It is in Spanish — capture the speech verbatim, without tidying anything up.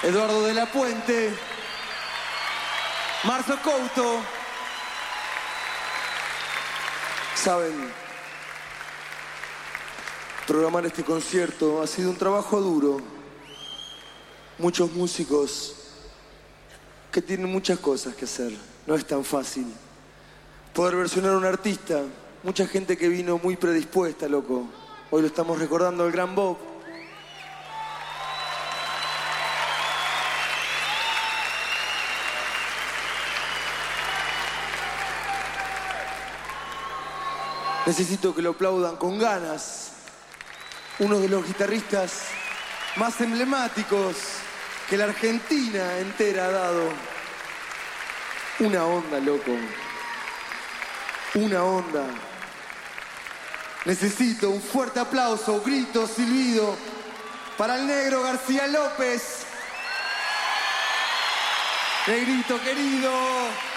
Eduardo de la Puente, Marzo Couto. Saben, programar este concierto ha sido un trabajo duro. Muchos músicos que tienen muchas cosas que hacer. No es tan fácil poder versionar a un artista. Mucha gente que vino muy predispuesta, loco. Hoy lo estamos recordando al gran Bob. Necesito que lo aplaudan con ganas. Uno de los guitarristas más emblemáticos que la Argentina entera ha dado. Una onda, loco. Una onda. Necesito un fuerte aplauso, grito, silbido para el negro García López. Negrito querido.